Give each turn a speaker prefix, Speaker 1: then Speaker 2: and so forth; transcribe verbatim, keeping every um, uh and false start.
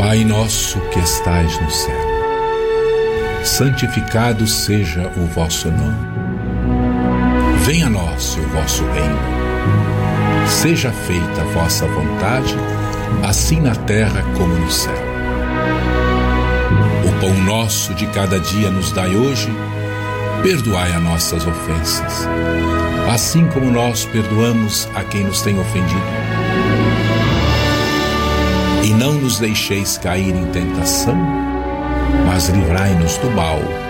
Speaker 1: Pai nosso que estais no céu, santificado seja o vosso nome. Venha a nós o vosso reino. Seja feita a vossa vontade, assim na terra como no céu. O pão nosso de cada dia nos dai hoje. Perdoai as nossas ofensas, assim como nós perdoamos a quem nos tem ofendido. E não nos deixeis cair em tentação, mas livrai-nos do mal.